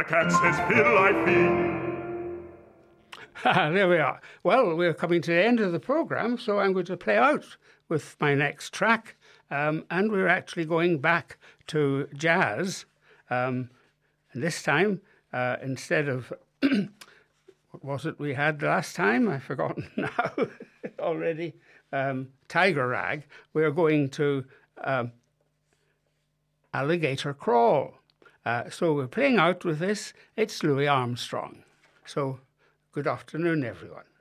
cat says, "Will I be?" There we are. Well, we're coming to the end of the programme, so I'm going to play out with my next track. And we're actually going back to jazz. And this time, instead of, what was it we had last time? I've forgotten now already. Tiger Rag. We're going to Alligator Crawl. So we're playing out with this. It's Louis Armstrong. So good afternoon, everyone.